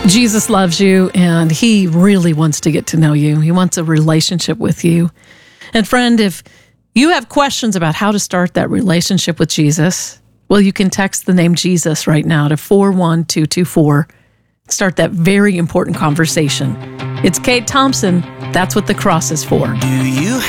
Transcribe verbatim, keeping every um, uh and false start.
Jesus loves you, and he really wants to get to know you. He wants a relationship with you. And friend, if you have questions about how to start that relationship with Jesus, well, you can text the name Jesus right now to four one two two four. Start that very important conversation. It's Kate Thompson. That's what the cross is for. Do